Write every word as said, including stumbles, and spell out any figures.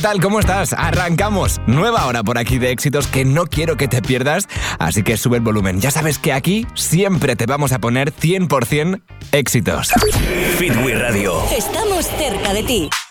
tal? ¿Cómo estás? Arrancamos. Nueva hora por aquí de éxitos que no quiero que te pierdas, así que sube el volumen. Ya sabes que aquí siempre te vamos a poner cien por ciento éxitos. Fit We Radio. Estamos cerca de ti.